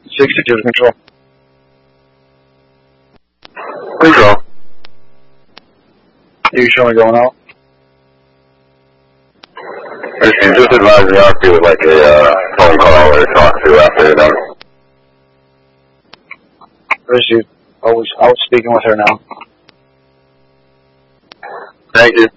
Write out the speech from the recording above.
62 to control. Control. You show me going out? Just advise me I'll do like a phone call or talk to after you're done. I was speaking with her now. Thank you.